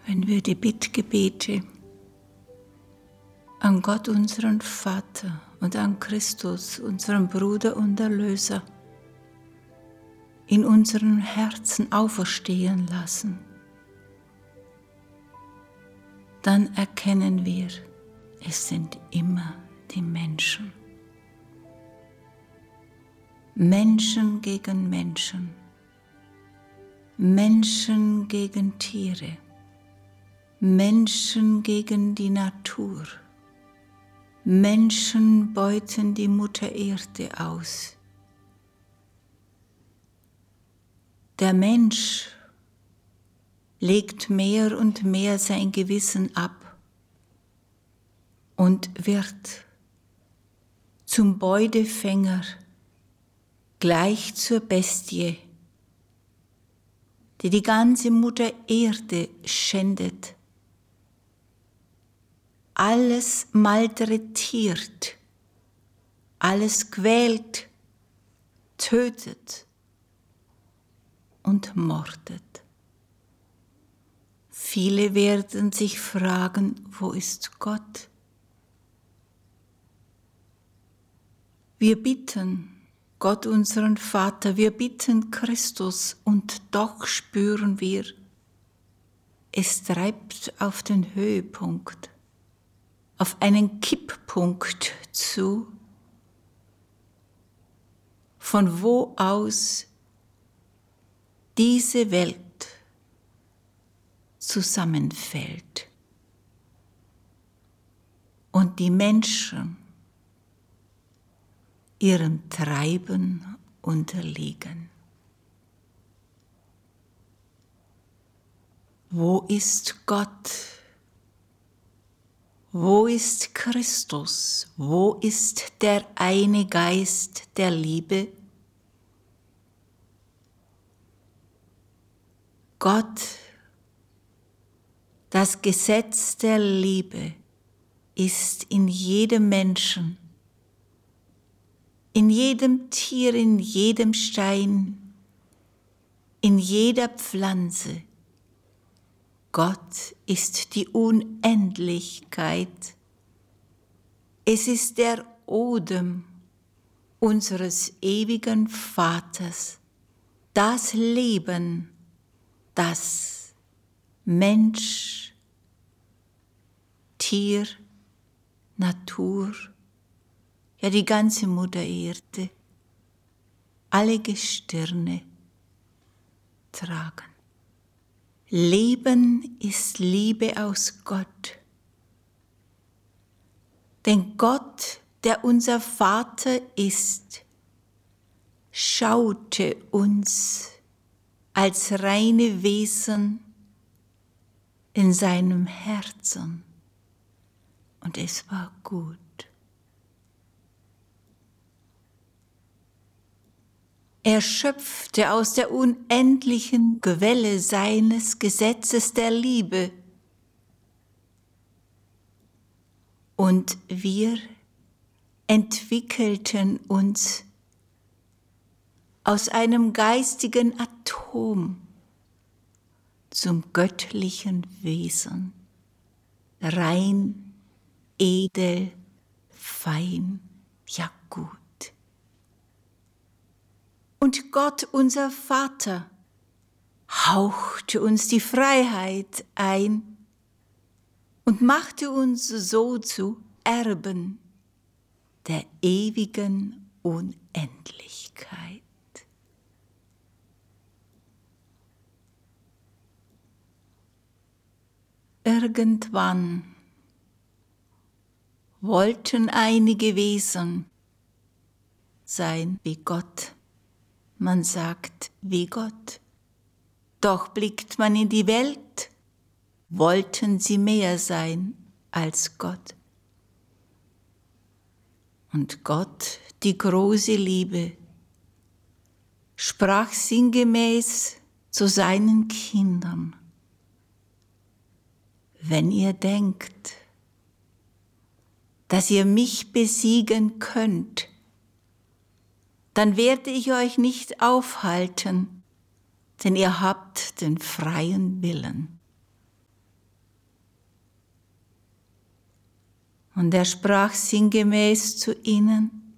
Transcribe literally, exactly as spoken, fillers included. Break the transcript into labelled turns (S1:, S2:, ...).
S1: wenn wir die Bittgebete an Gott, unseren Vater, und an Christus, unseren Bruder und Erlöser, in unseren Herzen auferstehen lassen, dann erkennen wir, es sind immer die Menschen. Menschen gegen Menschen, Menschen gegen Tiere, Menschen gegen die Natur. Menschen beuten die Mutter Erde aus. Der Mensch legt mehr und mehr sein Gewissen ab und wird zum Beutefänger, gleich zur Bestie, die die ganze Mutter Erde schändet, alles malträtiert, alles quält, tötet und mordet. Viele werden sich fragen, wo ist Gott? Wir bitten Gott, unseren Vater, wir bitten Christus, und doch spüren wir, es treibt auf den Höhepunkt, auf einen Kipppunkt zu, von wo aus diese Welt zusammenfällt und die Menschen ihrem Treiben unterliegen. Wo ist Gott? Wo ist Christus? Wo ist der eine Geist der Liebe? Gott, das Gesetz der Liebe, ist in jedem Menschen, in jedem Tier, in jedem Stein, in jeder Pflanze. Gott ist die Unendlichkeit. Es ist der Odem unseres ewigen Vaters, das Leben, das Mensch, Tier, Natur, ja die ganze Mutter Erde, alle Gestirne tragen. Leben ist Liebe aus Gott. Denn Gott, der unser Vater ist, schaute uns als reine Wesen in seinem Herzen, und es war gut. Er schöpfte aus der unendlichen Quelle seines Gesetzes der Liebe. Und wir entwickelten uns aus einem geistigen Atom zum göttlichen Wesen, rein, edel, fein, ja gut. Und Gott, unser Vater, hauchte uns die Freiheit ein und machte uns so zu Erben der ewigen Unendlichkeit. Irgendwann wollten einige Wesen sein wie Gott. Man sagt, wie Gott. Doch blickt man in die Welt, wollten sie mehr sein als Gott. Und Gott, die große Liebe, sprach sinngemäß zu seinen Kindern: Wenn ihr denkt, dass ihr mich besiegen könnt, dann werde ich euch nicht aufhalten, denn ihr habt den freien Willen. Und er sprach sinngemäß zu ihnen: